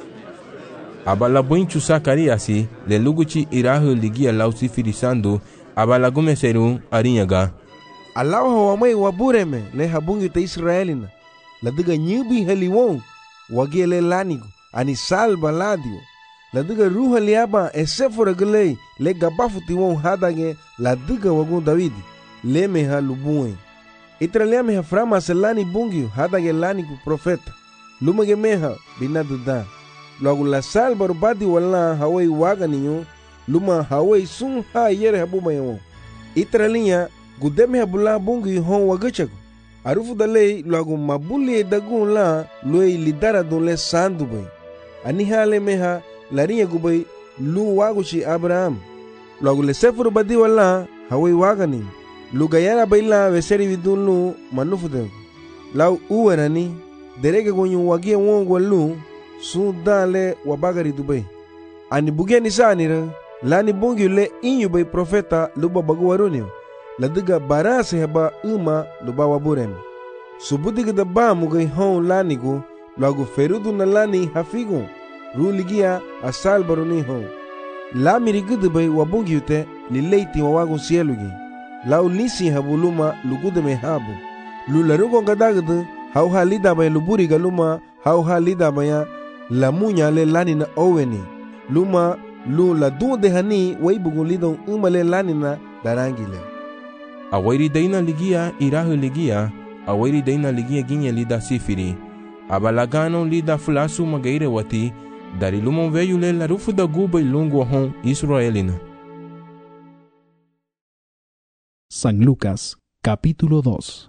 Aba labuinchu Sakariasi, le luguchi irahu ligia lausi firisando, aba lagumeseru arinyaga. Alau hawamai wabureme le habungi ta Israelina, la diga nyubi heliwon, wagele lanigo, ani salba ladio, la diga ruha liaba esefora gulei, le gabafu tiwon hadage, la diga wagun Davidi, le meha lubuen. Itralia meha frama se lani bungi, hadage lanigo profeta, lumage meha binaduda. Logo la salba rubadi wala hawai waga ninyo, luma hawai sun ha yere habuma yo. Itralia gudeme habula bungi hon wagachago. Arufu dalei logo mabuli dagun la loe lidara don le sandu bay. Ani hale meha larinya gubay lu waguchi Abraham. Logo le sefuru badi wala hawai waga ninyo. Lugayara bayla veseri vidun lu manufu de. Lau uwerani derege gonyu wagia wongo lu sun dale wabagari Dubai. Ani bugia ni sanira lani bungi le inyu bay profeta luba bagu warunio. Ladiga barase heba uma luba waburem. Subudiga da ba mugai hon lanigo lagu ferudu na lani hafigo. Ruligia asal baruni hon. La mirigudu bay wabungi ute li leiti wawagun sielugi. Lau nisi habuluma lugude me habu. Lularugo gadagadu hau halida bay luburi galuma hau halida baya la munya le lani na oweni. Luma lu la dunde hani waibugun lidon uma le lani na darangile. Awairi daina ligia irahu ligia, awairi daina ligia ginye lida sifiri. Abalagano lida fulasu magaire wati, dari lumon veyu le la rufu da guba ilungu hon Israelina. San Lucas, capítulo dos.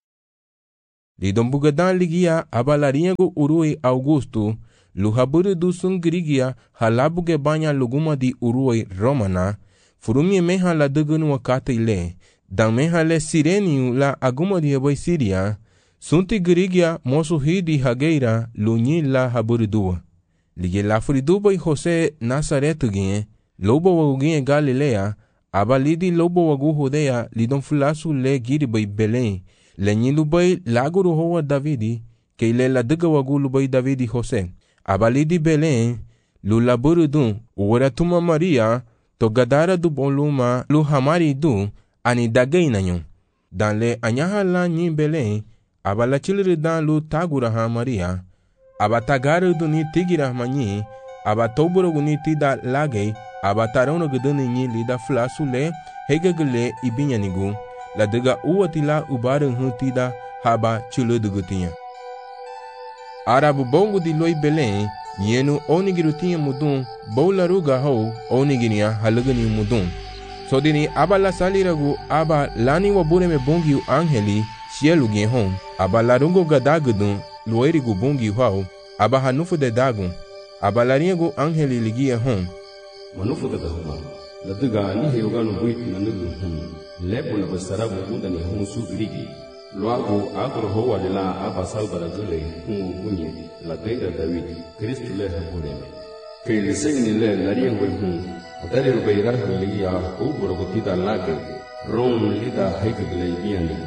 Lidon bugadan ligia abalarinyago urui Augusto, luhaburu du sungrigia halabuge banya luguma di urui Romana, furumie meha la degunu wakata ile, dan meha le sireniu la aguma di abai Siria, sunti grigia mosu hidi hageira lunyi la haburu dua. Lige la furiduba i Jose Nazaretu ginye, lobo wagu ginye Galilea, abalidi lobo wagu Judea lidon fulasu le giri bai Belém, le nyi lubai laguru hoa Davidi, ke ile la dega wagu lubai Davidi Jose. Abalidi Belém, lu laburu dun, uwera tuma Maria, to gadara du boluma lu hamari du, ani dagay na nyon. Dan le anyaha la nyi Belém, abala chiliri dan lu tagura ha Maria, aba tagaru du ni tigira manyi, aba toburo gu ni tida lagay, aba tarono guduni nyi lida flasu le, hegagule ibinyanigu, la dega uwatila ubarun hu tida haba chiludugutinya. Arabu bongo di loi Belém, nyenu onigirutinha mudun, boularuga ho, onigiria halugani mudun. So dini aba la saliragu aba lani wabureme bongiu angeli, cielo hon, aba larungo gadagudun, luerigu bongiu hau, aba hanufu de dagun, aba laringo angeli ligia hon. Manufu de dahuma, la duga ni heuganu buit na nugu hon, lepo na basaragu mudani hon su grigi. Luego agro hoa de la aba salvara gule hon bunye, la deida David, Cristo le habureme. Que le segni le lariengo hon, atare rubeira ligia ubro gotida lage, ron lida hegegle biani.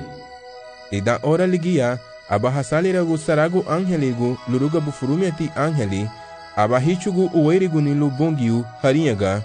Ida ora ligia, aba hasaliragu saragu angeligu, luruga bufurumiati angeli, aba hichugu uerigu nilu bongiu harinyaga.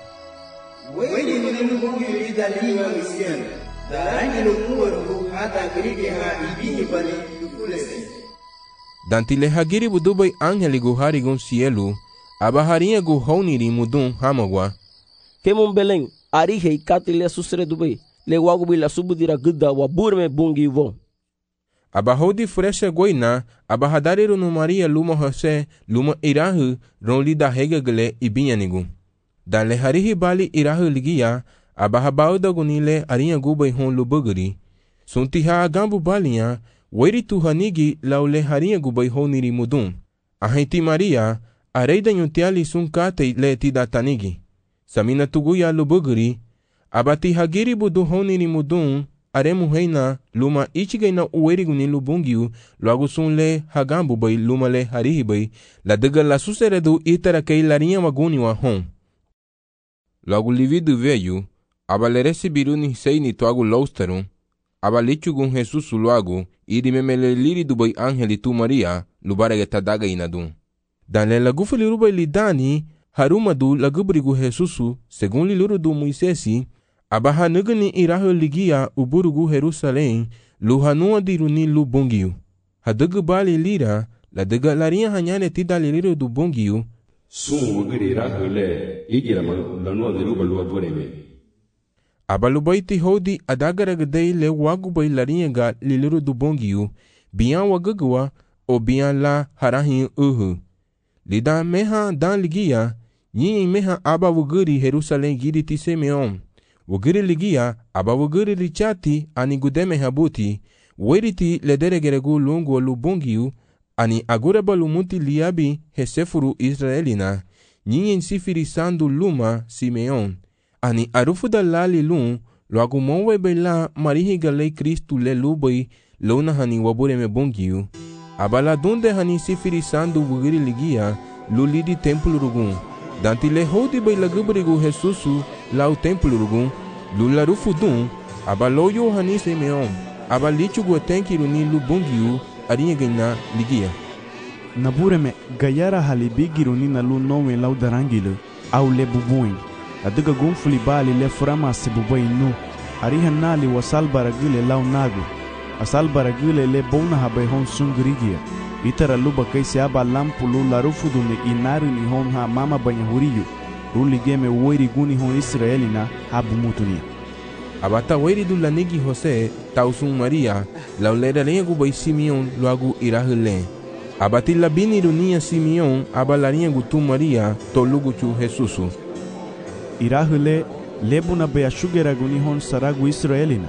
Uerigu nilu bongiu lida liwa misiana, da angelo uwarugu hata grige ha ibini bani yukulesi. Dantile hagiri budubai angeligu harigun cielo, aba harinyagu honiri mudun hamagwa. Kemon Belém, arihei katile susre dubai, le wagu bila subudira gudda wa burme bongi vo. Aba hodi fresha goina, aba hadariru no Maria luma Jose, luma irahu, ron lida hegagle ibinyanigu. Dan le harihi bali irahu ligia, aba habauda gunile arinha gubai hon lubuguri. Suntiha agambu balinha, weri tu hanigi laule harinha gubai honiri mudun. Ahenti Maria, areida nyutiali sun kate le tida tanigi. Samina tuguya lubuguri, aba ti hagiri budu honiri mudun, aremu reina luma ichigaina uerigu ni lubungiu, logo sun le hagambu bai luma le harihi bai, la dega la suseredu itara kei larinha maguni wa hon. Logo lividu veio, aba le recebiru ni sei ni tuagu lousterum, aba lichugun Jesus logo, iri memele liri du bai angeli tu Maria, lubarege tadaga inadun. Dan le lagufu liru bai lidani, haruma du lagubrigu Jesusu, segun liluru du Moisesi, aba hanugani irahu ligia uburugu Jerusalém, lu hanua diruni lu bongiu. Hadugu bali lira, la dega larinha hanyane tida liriru du bongiu, sun wugiri irahu le, igira lanua diruba lua bureme. Aba lubaiti hodi adagaragdei le wagu bai larinha ga liriru du bongiu, bian wagagua, o bian la harahin uhu. Lida meha dan ligia, nyi meha aba wugiri Jerusalém giri ti Simeon. Wugiri ligia, aba wugiri richati ani gudeme habuti, weriti lederegeregu lungo lubongiu, ani aguraba lumuti liabi hesefuru Israelina, nyinyen sifiri sandu luma Simeon, ani arufuda lali lun, loagu monwe bela marihi galei Kristu le lubai, lona hani wabureme bongiu, aba la dunde hani sifiri sandu wugiri ligia, lulidi templu rugun, danti le hodi bai lagubrigu Jesusu, lau templu rugun, lula rufudun, aba loyo hani Simeon, aba lichugu atenkiru ni lubungiu, arinha gaina ligia. Nabureme gayara halibigiru ni na lu nowe lau darangile, au le bubuin. Adiga gunfuli bali le frama se bubai nu, ariha nali wasal baragile lau nagu, asal baragile le bona habai hon sungrigia. Itara luba kaisi aba lampu lu la rufudu ni inaru ni hon ha mama banya huriyu, ruli game woiri guni hon Israelina habu mutunia. Abata woiri du lanigi Jose, tausun Maria, laulera lengu bai Simeon loagu irahule. Abati labini runia Simeon, abalarinha gutu Maria, tolugu chu Jesusu. Irahule, lebuna beashugera guni hon saragu Israelina,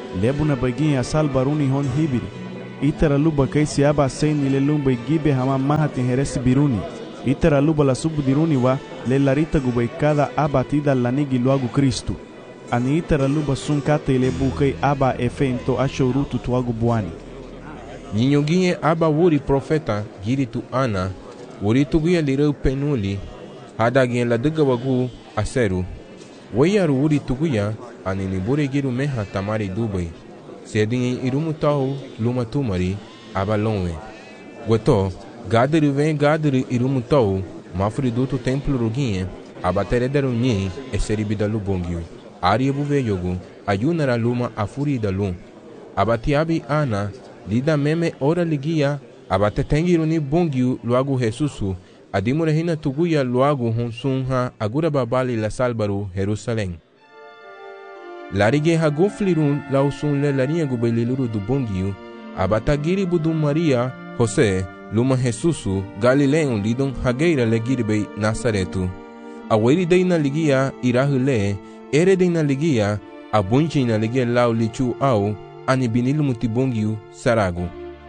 lebu na bagin a salbaruni hon hibiri. Itara luba kaisi aba seni le lumba gibe hama mahati heresi biruni. Itara luba la subudiruni wa le larita gubai cada aba tida lanigi luagu Kristu. Ani itara luba sunkata ile bukai aba efento ashorutu tuagu buani. Ninyoginye aba wuri profeta giritu ana, wuri tuguya lirau penuli, hadagin la diga wagu aseru. Wayaru wuri tuguya anini bure giru meha tamari dubai. Sedin irumu tau luma tumari aba lonwe. Weto, gadiri vem gadiri irumu tau, mafri dutu templo ruginye, aba terederu nyi eseribida lubongyu. Ari buve yogu, ayunara luma afuri da lum. Aba tiabi ana, lida meme ora ligia, aba tetengiru ni bongyu luagu Jesusu, adimure hina tuguya luagu honsunha agura babali la salbaru Jerusalém. Larige haguflirun lausun le larinha gubeliluru do bongyu, abatagiri budum Maria, José, luma Jesusu, Galileon lidon hageira legiribei Nazaretu. Aweri dei na ligia irahule, ere dei na ligia, abunchi na ligia lau lichu au, anibinilu mutibongyu saragu.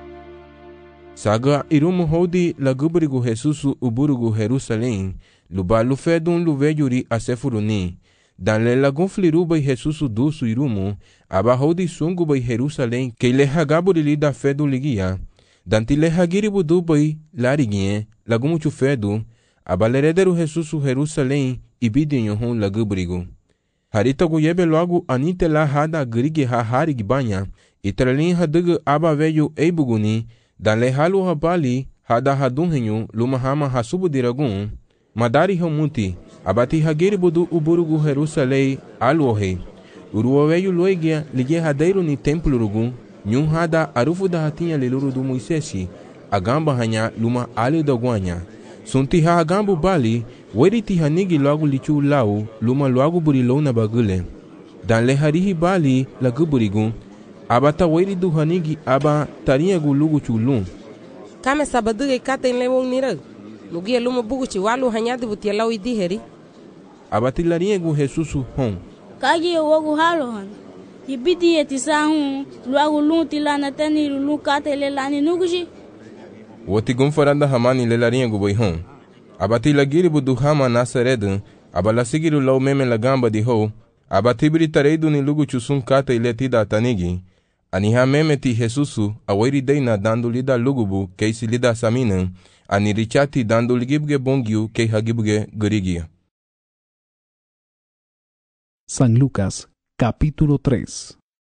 Saga irumu hodi la gubrigu Jesusu uburugu Jerusalém, luba lufedun luvejuri asefuruni. Dan le lagun fliruba e Jesusu dusu irumu, aba hodi sungu bai Jerusalém, que le hagaburi lida fedu ligia. Danti le hagiribu dubai larigie, lagumu chufedu, aba lerederu Jesusu Jerusalém, ibidinho hon lagubrigu. Harita guyebe logo anite la hada grige ha harig banha, itralin hadugu aba veio eibuguni, dan le halu habali, hada hadunhenyu, luma hama hasubu diragun, madari hamuti, abati hagiri budu uburugu Jerusalém aluohe. Uruoveio loigia ligue hadeiro ni templo rugun, nyun hada arufu da hatinha leluru do Moisesi, agamba hanya luma ali da guanya. Sunti ha agambu bali, weriti hanigi logo lichu lau, luma logo burilou na bagule. Dan le harihi bali la guburigun, abata weri du hanigi aba tarinha gulugu chulum. Kame sabaduge kata in lewong nirag. Lugia luma buguchi walu hanyadi butia lau idiheri. Abati larinha gu Jesusu hon. Kagi wogu halo han. Ibidi etisa hun, luagu lunti lana teni lulu kata ile lani nuguji. Woti gun faranda hamani le larinha gu boi hon. Abati lagiri budu hama Nazaredu, abala sigiru lau meme la gamba di ho, abati britareidu ni lugu chusun kata ile tida tanigi. Aniha meme ti Jesusu, aweri deina dando lida lugubu, keisi lida saminan, ani richati dando ligibge bongyu, kei hagibge gurigia. San Lucas, capítulo tres.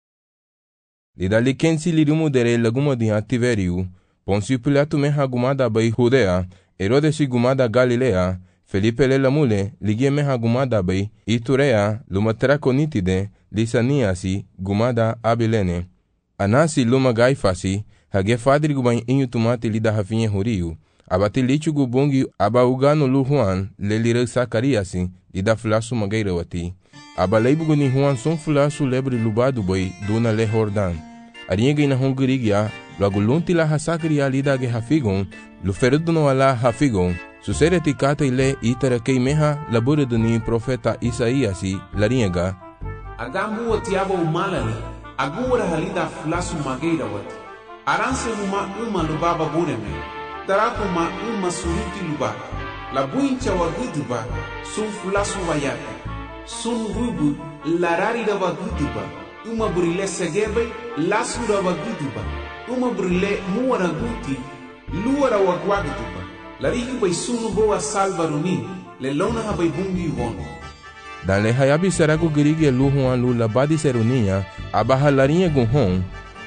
Lida likensi lirumu dere laguma di Tiveriu, Poncio Pilato me hagumada bai Judea, Herodes gumada Galilea, Felipe le lamule, ligie me hagumada bai Iturea, luma traconitide, Lisaniasi, gumada Abilene. Anasi luma gaifasi, hage fadri gubain inyu tumati lida hafinye huriu, abati lichu gubongi aba ugano lu Juan, le lira Sakariasi, lida flasu magairawati. Aba leibugu ni Juan son flasu lebre lubadu bai, duna le Jordan. Arienge ina hongirigia, logo lunti la hasakria lida ge hafigon, luferudu no ala hafigon, susere tikata ile itara kei meha laburidu ni profeta Isaiasi, lariega. Agamu watiaba umalali, agura halida flasu mageira wati. Aranse huma uma lubaba bureme, tarakuma uma suruti luba, la buincha wa guduba, sun flasu wayapi, sun rubu, larari da wa guduba, uma burile segebe, lasura wa guduba, uma burile muara guti, luara wa guaguduba, larihi bai sunu boa salvaruni, le lona ha bai bungi wono. Dan le hayabi sarago girigi lu huan lu labadi serunia, abaha larinha gun hon.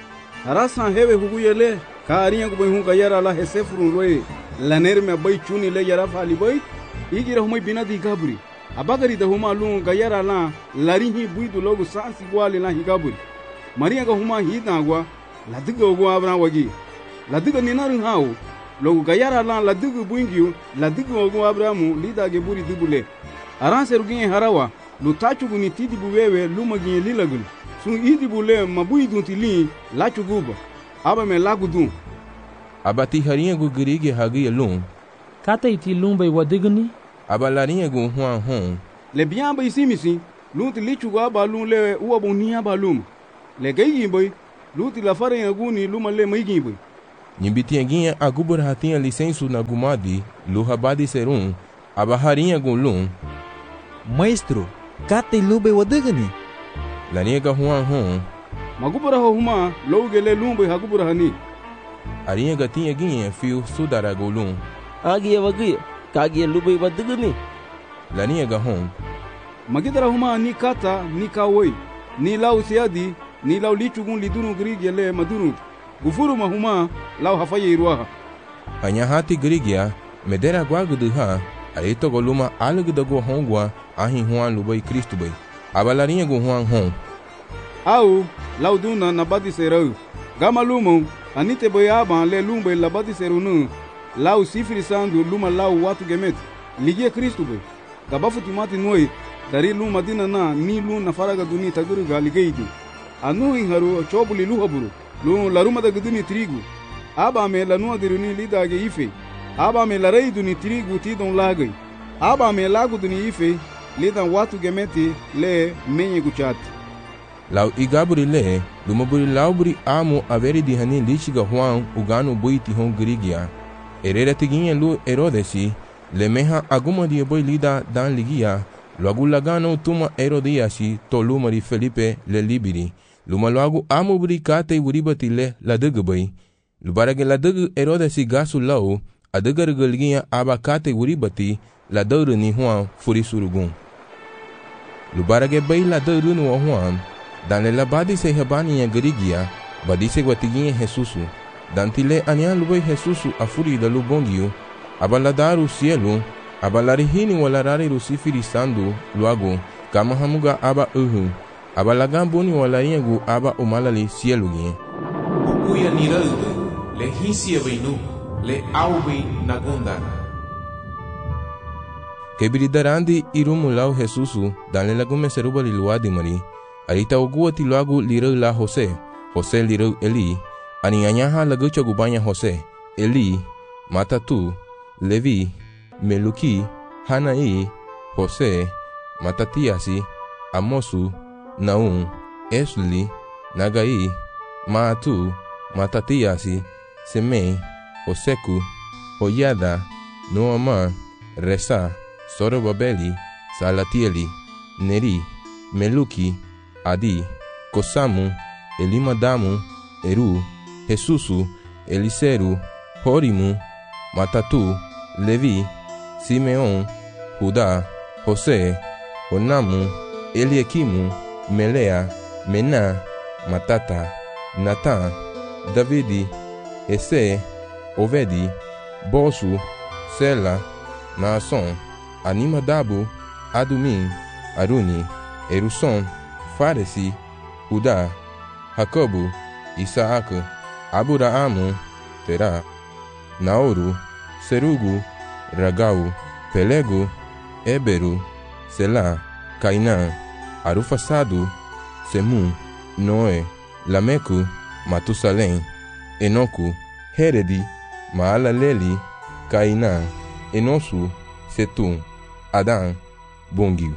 Arasan hewe huguyele, ka arinha gu bai hun kayara la hesefurun loe, laner me bai chuni le yara fali bai, igira humai bina di gabri. Abagari da huma lu kayara la, larinhi buidu logo sansi gwali la higabri. Maria ga huma hita gwa, la diga gwa abra wagi. La diga ninarin hao, logo kayara la la diga buingiu, la diga gwa abramu lida ge buri dibule. Aranse ruginye harawa, lu tachugu ni tidi buwewe luma ginye lilagul. Sun idi bule mabuidun tili lachuguba. Aba me lagudun. Abati harinha gu girigi hagi lum. Kata iti lumba i wadiguni? Aba larinha gu huan hon. Le biamba isimisi, lum tili chugu aba lum le uwa boni aba lum. Le gai boy, luti la fare aguni luma le mai boy. Nyimbitinha a gubur hatinha licença na gumadi, lu habadi serum, abaharinha gulum. Maestro, kate lube wadagani. Laniga huan hon. Magubura huma, logele lumbe hagubura hani. Arinha gatinha guinha fio sudara gulum. Agia wagia, kagia lube wadagani. Laniga gahon. Magidara huma ni kata ni kawoi, ni lau siadi, ni lau lichugun lidunu grigele madunu. Gufuru mahuma lau hafaye iruaha. Anyahati grigia, medera guaguduha, aito goluma alugdago hongwa, ahin huan lubai Cristo bai. Abalarinha go huan hon. Au, lau duna nabadi serau. Gama lumo, anite boyaba le lumbe labadi serunu. Lau sifri sandu luma lau watu gemet. Ligia Cristo bai. Gabafu timati noi, dari luma dina na ni lu na faraga duni taguru galigeidi. Anu inharu chobuli luhaburu. Lu laruma da guduni trigo. Aba me lanua diruni lidage ife. Aba me larei duni trigo tidon lagai. Aba me lago duni ife. Lidan watu gemeti le menye guchati. Lau igaburi le, lumaburi lauburi amo averi di hani lichiga huan ugano buiti hon grigia. Erera tiguinha lu erodesi, le meha aguma di boi lida dan ligia, luagu lagano tuma erodiasi to lumari Felipe le libiri. Luma luagu amo buri kate buribati le la degbai. Lubarage la deg erodesi gasu lau, adegar galgia aba kate buribati la dauru ni huan furisurugun. Lubarage bai la dauru no huan, dan le labadi se habani ya grigia, badise guatiguinha Jesusu. Dantile anian lubai Jesusu afuri da lubongiu, abaladaru cielo, abalarihini walarari rusifiri sandu, luago, kama hamuga aba uhu, abalagambuni walaringu aba umalali cielo gien. Ukuya niralde, le hisia beinu, le aubi nagundar. Kebridarandi irumulau Jesusu, dan le lagume seruba liluadi mari, arita oguati luagu lirau la Jose, Jose lirau Eli, Anianyaha lagucha gubanya Jose, Eli, Matatu, Levi, Meluki, Hanai, Jose, Matatiasi, Amosu, Naum, Esli, Nagai, Maatu, Matatiasi, Semei, Oseku, Hoyada, Noama, Resa, Sorobabeli, Salatieli, Neri, Meluki, Adi, Kosamu, Elimadamu, Eru, Jesusu, Eliseru, Horimu, Matatu, Levi, Simeon, Judá, José, Onamu, Eliequimu, Melea, Mená, Matata, Natã, Davidi, Esse, Ovedi, Bosu, Sela, Naasson, Animadabu, Adumim, Aruni, Erusson, Faresi, Judá, Jacobo, Isaac, Aburaamu, Terá, Naoru, Serugu, Ragau, Pelego, Éberu, Selá, Cainã, Arufasado, Semu, Noé, Lameco, Matusalém, Enoco, Heredi, Maalaleli, Cainã, Enosu, Setum, Adán, Bongiu.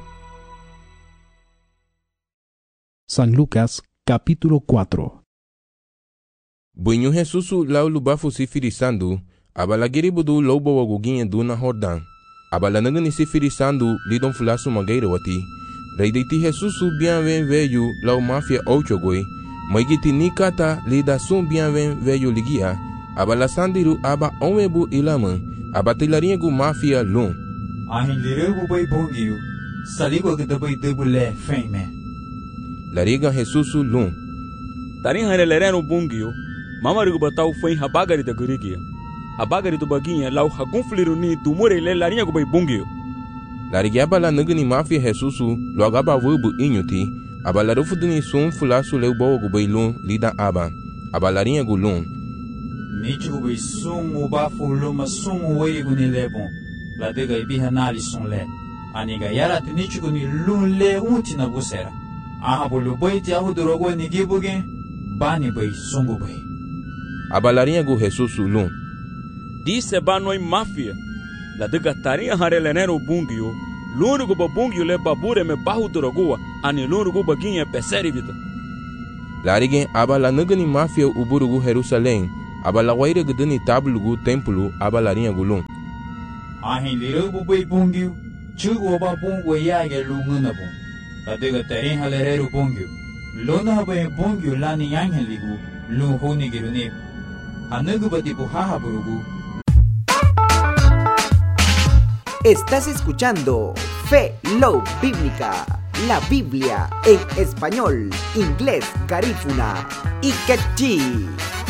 San Lucas, capítulo cuatro. Bunyu Jesusu lau lubafu sifirisando, abalagiribudu lobo waguginha duna Jordan. Abalanagani sifirisando lidon fulasu mageira wati. Reiditi Jesusu bienven veio lau mafia ochogoi. Maigiti nikata lida sum bienven veio ligia. Abalasandiru aba omebu ilaman. Abatilaringu mafia lum. Ahin liregu bai bongiu. Saligo gdabai debule feme. Lariga Jesusu lum. Tarin harelereno bungio. Mamarigo batau foi habagari da gurigia. Habagari do baguinha lau hagunfliru ni do morele larinha go bai bungio. Larigiaba la nagani mafia Jesusu logaba vubu inyuti. Abalarufu duni sum fulasu leu boa go bai lum lida aba. Abalarinha go lum. Nichu bai sum ubafu luma sum wei go ni lebon. La dega ibiha nali son le. Aniga yara tinichu go ni lum le unti na busera. Aha bolu bai ti ahu dorogo ni gibuge. Bani bai sungu bai. Abalarinha go Jesusu lum. Disse banoi mafia. La dega tarinha harelenero bungio. Lúnico babungio le babure me bahu dorogua. Ani lúnico baguinha peseri vida. Larigen aba la nagani mafia uburugu Jerusalém, aba la waire gudani tablugu templo aba la rinha gulung. Ahin liru bubay bungyu, chugo ba bungu yage lunguna bung. Kadiga terin halereru bungyu. Lona habay bungyu lani yangen ligu, lunghuni girunib. Hanugu bati buhaha burugu. Estás escuchando Fe Love Bíblica, la Biblia en español, inglés, garífuna y quechí.